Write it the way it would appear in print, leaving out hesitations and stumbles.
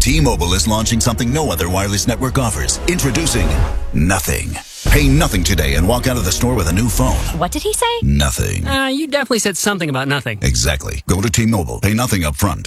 T-Mobile is launching something no other wireless network offers. Introducing Nothing. Pay nothing today and walk out of the store with a new phone. What did he say? Nothing. You definitely said something about nothing. Exactly. Go to T-Mobile. Pay nothing up front.